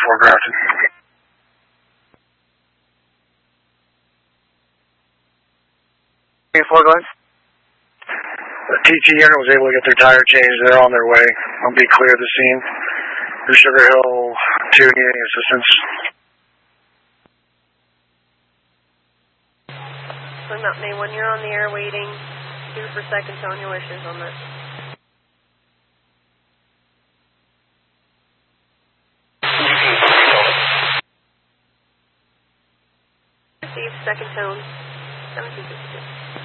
4 Grafton. Glenn? The TT unit was able to get their tire changed. They're on their way. I'll be clear of the scene. For Sugar Hill 2 needing assistance. Slim Mountain A1, you're on the air waiting. 2 for seconds on your wishes on that. Receive second tone 1762.